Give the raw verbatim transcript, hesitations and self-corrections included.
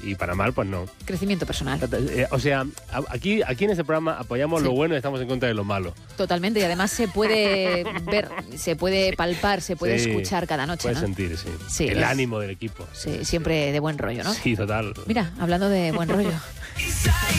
y para mal, pues no. Crecimiento personal. Eh, o sea, aquí, aquí en este programa apoyamos Sí. lo bueno y estamos en contra de lo malo. Totalmente, y además se puede ver, se puede palpar, se puede Sí, escuchar cada noche, puedes ¿no? sentir, sí. Sí, El es- ánimo del equipo. Sí, siempre de buen rollo, ¿no? Sí, total. Mira, hablando de buen rollo.